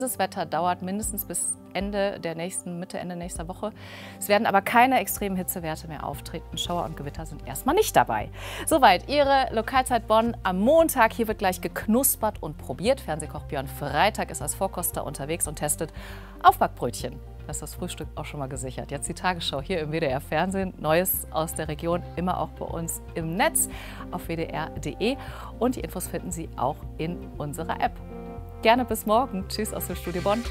Das Wetter dauert mindestens bis Mitte, Ende nächster Woche. Es werden aber keine extremen Hitzewerte mehr auftreten. Schauer und Gewitter sind erstmal nicht dabei. Soweit Ihre Lokalzeit Bonn am Montag. Hier wird gleich geknuspert und probiert. Fernsehkoch Björn Freitag ist als Vorkoster unterwegs und testet Aufbackbrötchen. Da ist das Frühstück auch schon mal gesichert. Jetzt die Tagesschau hier im WDR Fernsehen. Neues aus der Region, immer auch bei uns im Netz auf wdr.de. Und die Infos finden Sie auch in unserer App. Gerne bis morgen. Tschüss aus dem Studio Bonn.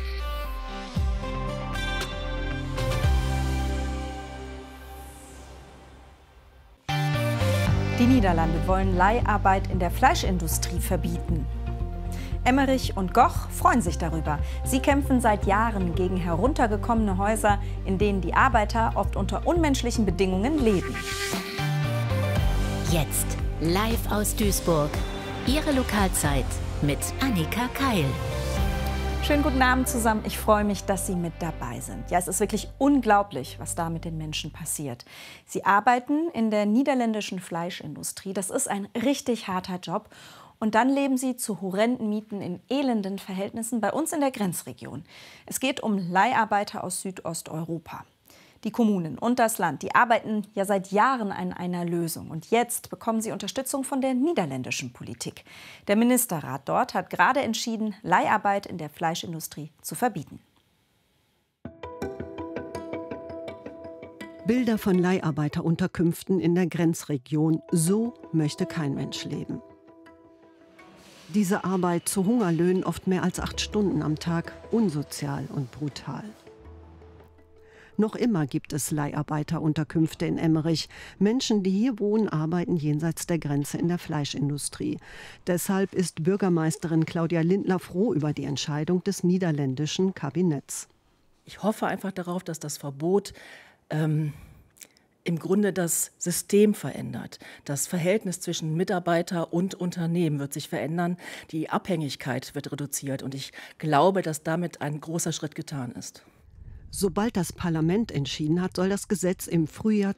Die Niederlande wollen Leiharbeit in der Fleischindustrie verbieten. Emmerich und Goch freuen sich darüber. Sie kämpfen seit Jahren gegen heruntergekommene Häuser, in denen die Arbeiter oft unter unmenschlichen Bedingungen leben. Jetzt live aus Duisburg. Ihre Lokalzeit mit Annika Keil. Schönen guten Abend zusammen. Ich freue mich, dass Sie mit dabei sind. Ja, es ist wirklich unglaublich, was da mit den Menschen passiert. Sie arbeiten in der niederländischen Fleischindustrie. Das ist ein richtig harter Job. Und dann leben sie zu horrenden Mieten in elenden Verhältnissen bei uns in der Grenzregion. Es geht um Leiharbeiter aus Südosteuropa. Die Kommunen und das Land, die arbeiten ja seit Jahren an einer Lösung. Und jetzt bekommen sie Unterstützung von der niederländischen Politik. Der Ministerrat dort hat gerade entschieden, Leiharbeit in der Fleischindustrie zu verbieten. Bilder von Leiharbeiterunterkünften in der Grenzregion. So möchte kein Mensch leben. Diese Arbeit zu Hungerlöhnen, oft mehr als 8 Stunden am Tag, unsozial und brutal. Noch immer gibt es Leiharbeiterunterkünfte in Emmerich. Menschen, die hier wohnen, arbeiten jenseits der Grenze in der Fleischindustrie. Deshalb ist Bürgermeisterin Claudia Lindner froh über die Entscheidung des niederländischen Kabinetts. Ich hoffe einfach darauf, dass das Verbot im Grunde das System verändert. Das Verhältnis zwischen Mitarbeiter und Unternehmen wird sich verändern. Die Abhängigkeit wird reduziert. Und ich glaube, dass damit ein großer Schritt getan ist. Sobald das Parlament entschieden hat, soll das Gesetz im Frühjahr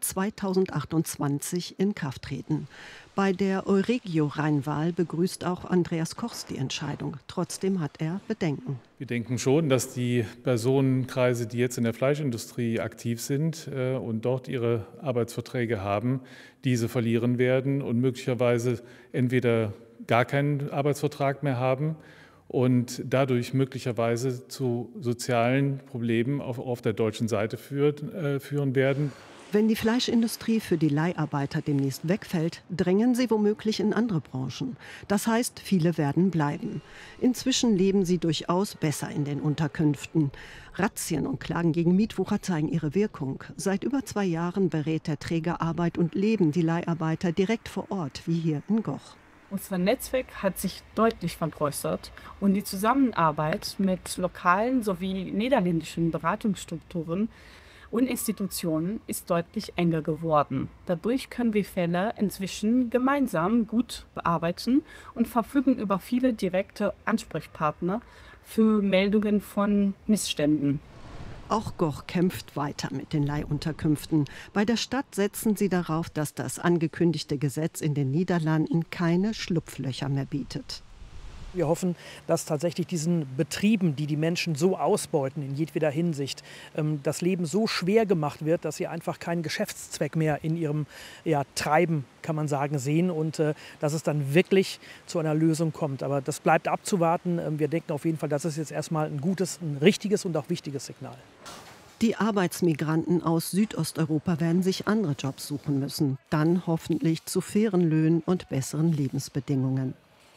2028 in Kraft treten. Bei der Euregio-Rheinwahl begrüßt auch Andreas Kochs die Entscheidung. Trotzdem hat er Bedenken. Wir denken schon, dass die Personenkreise, die jetzt in der Fleischindustrie aktiv sind und dort ihre Arbeitsverträge haben, diese verlieren werden und möglicherweise entweder gar keinen Arbeitsvertrag mehr haben und dadurch möglicherweise zu sozialen Problemen auf der deutschen Seite führen werden. Wenn die Fleischindustrie für die Leiharbeiter demnächst wegfällt, drängen sie womöglich in andere Branchen. Das heißt, viele werden bleiben. Inzwischen leben sie durchaus besser in den Unterkünften. Razzien und Klagen gegen Mietwucher zeigen ihre Wirkung. Seit über 2 Jahren berät der Träger Arbeit und Leben die Leiharbeiter direkt vor Ort, wie hier in Goch. Unser Netzwerk hat sich deutlich vergrößert und die Zusammenarbeit mit lokalen sowie niederländischen Beratungsstrukturen und Institutionen ist deutlich enger geworden. Dadurch können wir Fälle inzwischen gemeinsam gut bearbeiten und verfügen über viele direkte Ansprechpartner für Meldungen von Missständen. Auch Goch kämpft weiter mit den Leihunterkünften. Bei der Stadt setzen sie darauf, dass das angekündigte Gesetz in den Niederlanden keine Schlupflöcher mehr bietet. Wir hoffen, dass tatsächlich diesen Betrieben, die die Menschen so ausbeuten in jedweder Hinsicht, das Leben so schwer gemacht wird, dass sie einfach keinen Geschäftszweck mehr in ihrem Treiben, kann man sagen, sehen und dass es dann wirklich zu einer Lösung kommt. Aber das bleibt abzuwarten. Wir denken auf jeden Fall, das ist jetzt erstmal ein gutes, ein richtiges und auch wichtiges Signal. Die Arbeitsmigranten aus Südosteuropa werden sich andere Jobs suchen müssen. Dann hoffentlich zu fairen Löhnen und besseren Lebensbedingungen.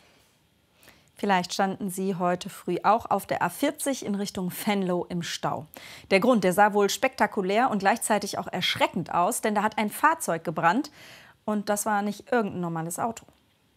Vielleicht standen Sie heute früh auch auf der A40 in Richtung Venlo im Stau. Der Grund, der sah wohl spektakulär und gleichzeitig auch erschreckend aus, denn da hat ein Fahrzeug gebrannt und das war nicht irgendein normales Auto.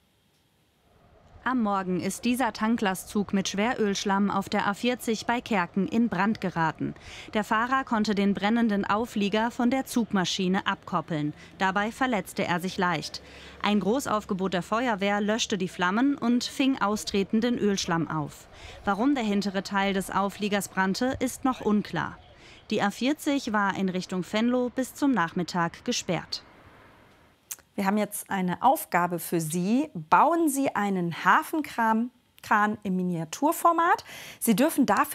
Am Morgen ist dieser Tanklastzug mit Schwerölschlamm auf der A40 bei Kerken in Brand geraten. Der Fahrer konnte den brennenden Auflieger von der Zugmaschine abkoppeln. Dabei verletzte er sich leicht. Ein Großaufgebot der Feuerwehr löschte die Flammen und fing austretenden Ölschlamm auf. Warum der hintere Teil des Aufliegers brannte, ist noch unklar. Die A40 war in Richtung Venlo bis zum Nachmittag gesperrt. Wir haben jetzt eine Aufgabe für Sie. Bauen Sie einen Hafenkran im Miniaturformat. Sie dürfen dafür